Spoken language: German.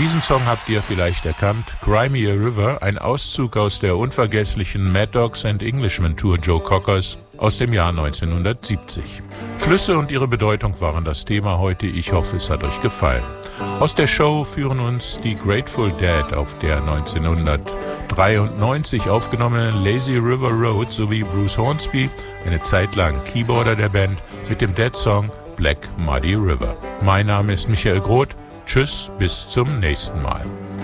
Diesen Song habt ihr vielleicht erkannt, Cry Me a River, ein Auszug aus der unvergesslichen Mad Dogs and Englishmen Tour Joe Cockers aus dem Jahr 1970. Flüsse und ihre Bedeutung waren das Thema heute. Ich hoffe, es hat euch gefallen. Aus der Show führen uns die Grateful Dead auf der 1993 aufgenommenen Lazy River Road sowie Bruce Hornsby, eine Zeit lang Keyboarder der Band, mit dem Dead-Song Black Muddy River. Mein Name ist Michael Groth. Tschüss, bis zum nächsten Mal.